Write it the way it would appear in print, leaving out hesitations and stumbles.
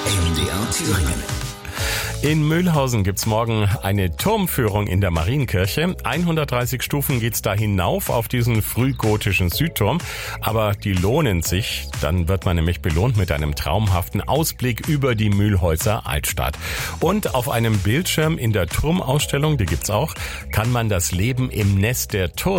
MDR Thüringen. In Mühlhausen gibt's morgen eine Turmführung in der Marienkirche. 130 Stufen geht's da hinauf auf diesen frühgotischen Südturm. Aber die lohnen sich. Dann wird man nämlich belohnt mit einem traumhaften Ausblick über die Mühlhäuser Altstadt. Und auf einem Bildschirm in der Turmausstellung, die gibt's auch, kann man das Leben im Nest der